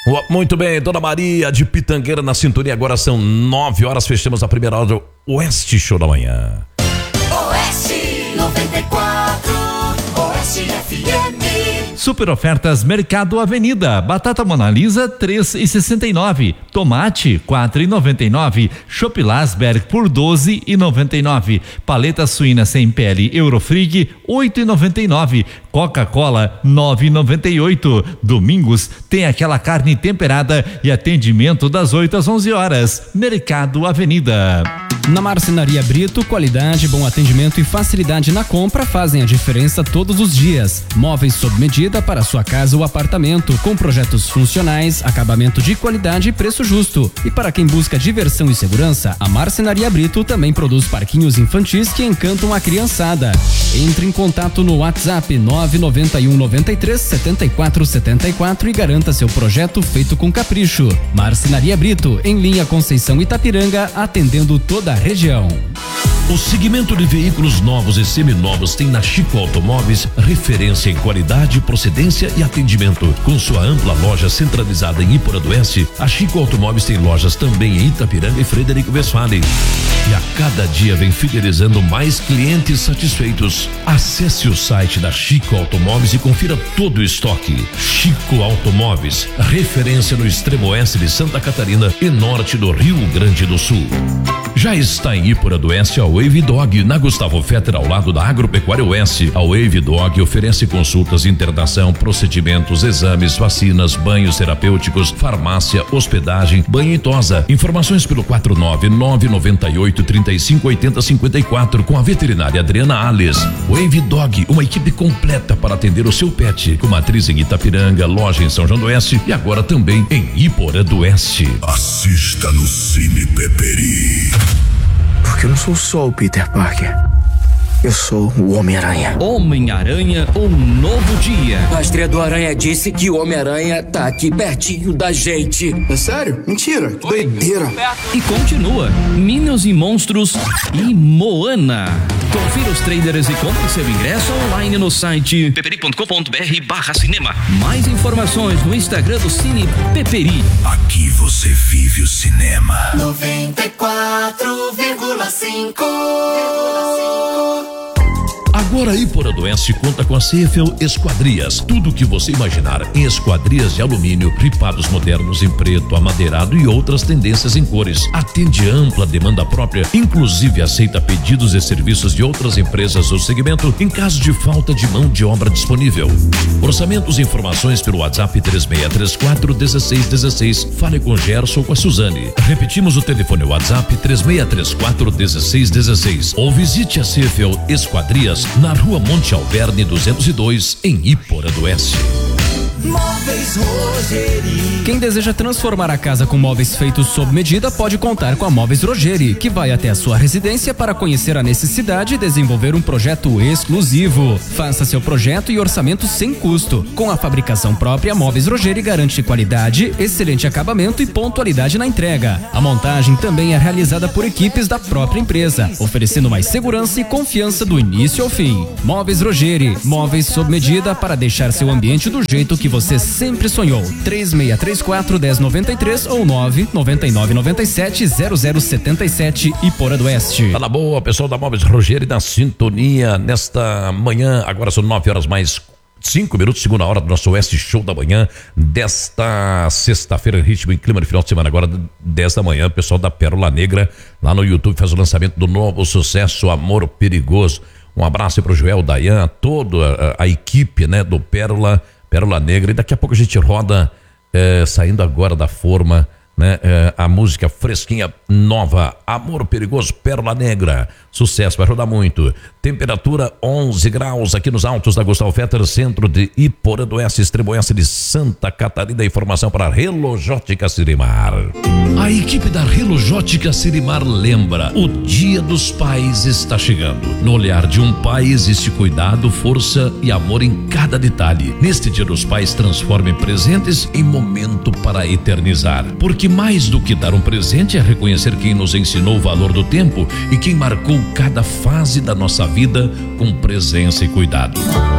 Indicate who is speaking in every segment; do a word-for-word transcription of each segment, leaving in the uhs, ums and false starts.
Speaker 1: Muito bem, Dona Maria de Pitangueira na sintonia. Agora são nove horas, fechamos a primeira hora do Oeste Show da Manhã.
Speaker 2: Oeste noventa e quatro, Oeste F M.
Speaker 3: Super ofertas Mercado Avenida. Batata Mona Lisa três e sessenta e nove, tomate quatro e noventa e nove, Chopp Lasberg por doze e noventa e nove, paleta suína sem pele Eurofrig oito e noventa e nove, Coca-Cola nove e noventa e oito. Domingos tem aquela carne temperada e atendimento das oito às onze horas. Mercado Avenida.
Speaker 4: Na Marcenaria Brito, qualidade, bom atendimento e facilidade na compra fazem a diferença todos os dias. Móveis sob medida para sua casa ou apartamento, com projetos funcionais, acabamento de qualidade e preço justo. E para quem busca diversão e segurança, a Marcenaria Brito também produz parquinhos infantis que encantam a criançada. Entre em contato no WhatsApp nove nove um nove três sete quatro sete quatro e garanta seu projeto feito com capricho. Marcenaria Brito, em linha Conceição Itapiranga, atendendo toda a região.
Speaker 1: O segmento de veículos novos e seminovos tem na Chico Automóveis referência em qualidade, procedência e atendimento. Com sua ampla loja centralizada em Iporã do Oeste, a Chico Automóveis tem lojas também em Itapiranga e Frederico Westphalen. E a cada dia vem fidelizando mais clientes satisfeitos. Acesse o site da Chico Automóveis e confira todo o estoque. Chico Automóveis, referência no extremo oeste de Santa Catarina e norte do Rio Grande do Sul. Já está em Iporã do Oeste a Wave Dog, na Gustavo Fetter, ao lado da Agropecuária Oeste. A Wave Dog oferece consultas, internação, procedimentos, exames, vacinas, banhos terapêuticos, farmácia, hospedagem, banho e tosa. Informações pelo quatro nove nove nove oito três cinco oito zero cinco quatro com a veterinária Adriana Alves. Wave Dog, uma equipe completa para atender o seu pet, com matriz em Itapiranga, loja em São João do Oeste e agora também em Iporã do Oeste.
Speaker 5: Assista no Cine Peperi.
Speaker 6: Porque eu não sou só o Peter Parker. Eu sou o Homem-Aranha.
Speaker 4: Homem-Aranha, um novo dia.
Speaker 7: A estreia do Aranha disse que o Homem-Aranha tá aqui pertinho da gente.
Speaker 6: É sério? Mentira, que doideira.
Speaker 4: E continua, Minions e Monstros e Moana. Confira os trailers e compre seu ingresso online no site peperi ponto com ponto br barra cinema. Mais informações no Instagram do Cine Peperi.
Speaker 5: Aqui você vive o cinema.
Speaker 2: noventa e quatro vírgula cinco.
Speaker 1: Agora Iporã do Oeste conta com a Cefel Esquadrias. Tudo o que você imaginar em esquadrias de alumínio, ripados modernos em preto, amadeirado e outras tendências em cores. Atende ampla demanda própria, inclusive aceita pedidos e serviços de outras empresas do segmento em caso de falta de mão de obra disponível. Orçamentos e informações pelo WhatsApp três seis três quatro um seis um seis. Fale com Gerson ou com a Suzane. Repetimos o telefone WhatsApp três seis três quatro um seis um seis. Ou visite a Cefel Esquadrias na Rua Monte Alverne duzentos e dois, em Iporã do Oeste.
Speaker 2: Móveis Rogeri.
Speaker 4: Quem deseja transformar a casa com móveis feitos sob medida pode contar com a Móveis Rogeri, que vai até a sua residência para conhecer a necessidade e desenvolver um projeto exclusivo. Faça seu projeto e orçamento sem custo. Com a fabricação própria, a Móveis Rogeri garante qualidade, excelente acabamento e pontualidade na entrega. A montagem também é realizada por equipes da própria empresa, oferecendo mais segurança e confiança do início ao fim. Móveis Rogeri, móveis sob medida para deixar seu ambiente do jeito que você sempre sonhou. três seis três quatro um zero nove três ou nove nove nove nove sete zero zero sete sete, Iporã do Oeste.
Speaker 1: Tá na boa, pessoal da Móveis Rogeri na sintonia nesta manhã. Agora são nove horas mais cinco minutos, segunda hora do nosso Oeste Show da manhã desta sexta-feira, ritmo e clima de final de semana. Agora dez da manhã, o pessoal da Pérola Negra lá no YouTube faz o lançamento do novo sucesso Amor Perigoso. Um abraço para o Joel, Dayan, toda a, a equipe, né, do Pérola Pérola Negra. E daqui a pouco a gente roda, é, saindo agora da forma, né, é, a música fresquinha, nova, Amor Perigoso, Pérola Negra. Sucesso, vai rodar muito. Temperatura onze graus aqui nos altos da Gustavo Fetter, centro de Iporã do Oeste, extremo oeste de Santa Catarina. Informação para Relojótica Sirimar. A equipe da Relojótica Sirimar lembra: o Dia dos Pais está chegando. No olhar de um pai existe cuidado, força e amor em cada detalhe. Neste Dia dos Pais, transforme presentes em momento para eternizar. Porque mais do que dar um presente é reconhecer quem nos ensinou o valor do tempo e quem marcou cada fase da nossa vida com presença e cuidado. Na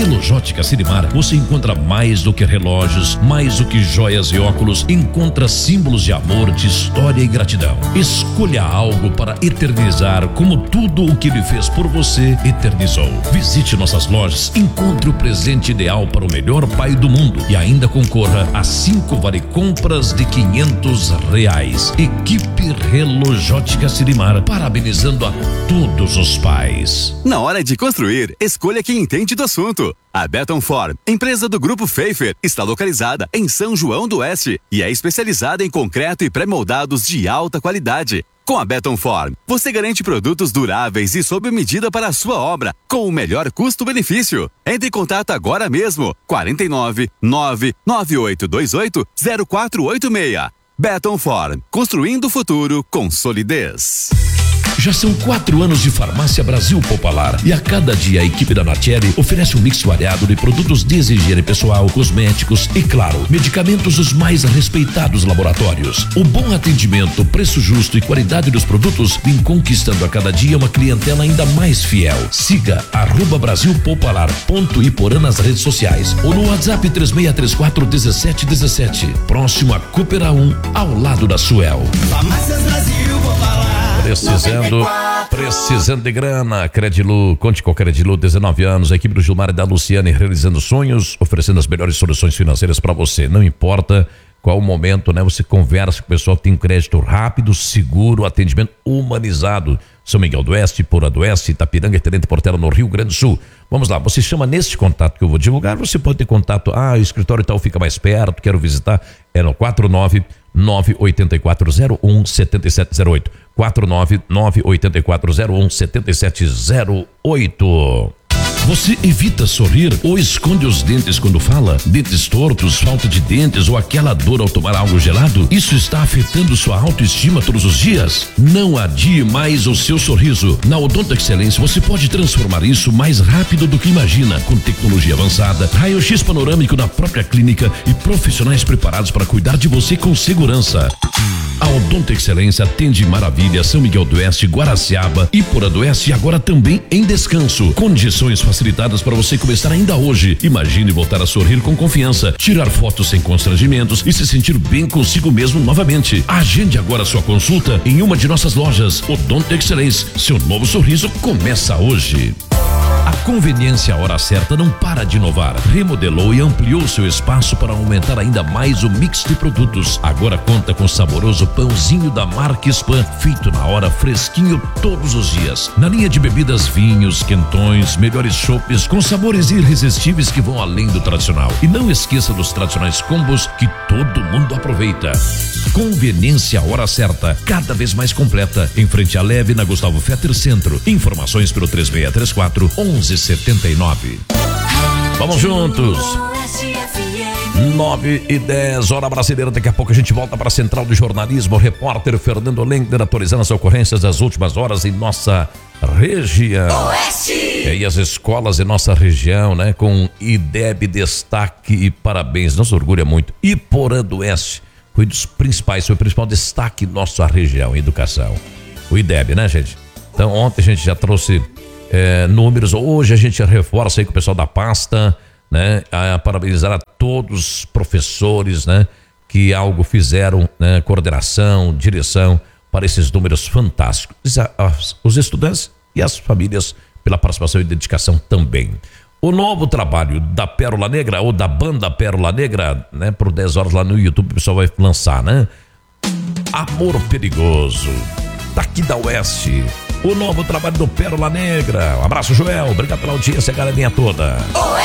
Speaker 1: Relojótica Sirimar, você encontra mais do que relógios, mais do que joias e óculos, encontra símbolos de amor, de história e gratidão. Escolha algo para eternizar como tudo o que ele fez por você eternizou. Visite nossas lojas, encontre o presente ideal para o melhor pai do mundo e ainda concorra a cinco vale compras de quinhentos reais. Equipe Relojótica Sirimar, parabenizando a todos os pais.
Speaker 8: Na hora de construir, escolha quem entende do assunto. A Beton Form, empresa do Grupo Pfeiffer, está localizada em São João do Oeste e é especializada em concreto e pré-moldados de alta qualidade. Com a Beton Form, você garante produtos duráveis e sob medida para a sua obra, com o melhor custo-benefício. Entre em contato agora mesmo, quarenta e nove, nove nove oito dois oito, zero quatro oito seis. Beton Form, construindo o futuro com solidez.
Speaker 1: Já são quatro anos de Farmácia Brasil Popular e a cada dia a equipe da Natiele oferece um mix variado de produtos de higiene pessoal, cosméticos e, claro, medicamentos dos mais respeitados laboratórios. O bom atendimento, preço justo e qualidade dos produtos vem conquistando a cada dia uma clientela ainda mais fiel. Siga arroba Brasil Popular ponto Iporã nas redes sociais ou no WhatsApp três seis três quatro um sete um sete. Próximo a Coopera um, ao lado da Suel.
Speaker 2: Farmácias Brasil Popular.
Speaker 1: Precisando, precisando de grana, Credilu, conte com a Credilu, dezenove anos, a equipe do Gilmar e da Luciane realizando sonhos, oferecendo as melhores soluções financeiras para você, não importa qual o momento, né? Você conversa com o pessoal que tem um crédito rápido, seguro, atendimento humanizado. São Miguel do Oeste, Porã do Oeste, Itapiranga, Tenente Portela no Rio Grande do Sul. Vamos lá, você chama nesse contato que eu vou divulgar, você pode ter contato, ah, o escritório tal fica mais perto, quero visitar, é no quatro nove nove oito quatro zero um sete sete zero oito, quatro nove nove oito quatro zero um sete sete zero oito. Você evita sorrir ou esconde os dentes quando fala? Dentes tortos, falta de dentes ou aquela dor ao tomar algo gelado? Isso está afetando sua autoestima todos os dias? Não adie mais o seu sorriso. Na Odonto Excelência você pode transformar isso mais rápido do que imagina, com tecnologia avançada, raio-x panorâmico na própria clínica e profissionais preparados para cuidar de você com segurança. A Odonto Excelência atende Maravilha, São Miguel do Oeste, Guaraciaba, Iporã do Oeste e agora também em Descanso. Condições facilitadas para você começar ainda hoje. Imagine voltar a sorrir com confiança, tirar fotos sem constrangimentos e se sentir bem consigo mesmo novamente. Agende agora sua consulta em uma de nossas lojas. Odonto Excelência, seu novo sorriso começa hoje. A conveniência Hora Certa não para de inovar. Remodelou e ampliou seu espaço para aumentar ainda mais o mix de produtos. Agora conta com saboroso pãozinho da marca Spam, feito na hora, fresquinho todos os dias. Na linha de bebidas, vinhos, quentões, melhores chopes com sabores irresistíveis que vão além do tradicional. E não esqueça dos tradicionais combos que todo mundo aproveita. Conveniência Hora Certa, cada vez mais completa, em frente à Leve, na Gustavo Fetter Centro. Informações pelo três seis três quatro um um sete nove. Vamos juntos. nove e dez, hora brasileira. Daqui a pouco a gente volta para a Central do Jornalismo. O repórter Fernando Lengner atualizando as ocorrências das últimas horas em nossa região.
Speaker 2: Oeste.
Speaker 1: E as escolas em nossa região, né? Com I D E B destaque e parabéns. Nos orgulha muito. Iporã do Oeste foi dos principais, foi o principal destaque em nossa região, em educação. O I D E B, né, gente? Então ontem a gente já trouxe É, números, hoje a gente reforça aí com o pessoal da pasta, né, a parabenizar a todos os professores, né, que algo fizeram, né, coordenação, direção para esses números fantásticos, os estudantes e as famílias pela participação e dedicação também. O novo trabalho da Pérola Negra ou da banda Pérola Negra, né, por dez horas lá no YouTube o pessoal vai lançar, né? Amor Perigoso, daqui da Oeste. O novo trabalho do Pérola Negra. Um abraço, Joel. Obrigado pela audiência, galerinha toda.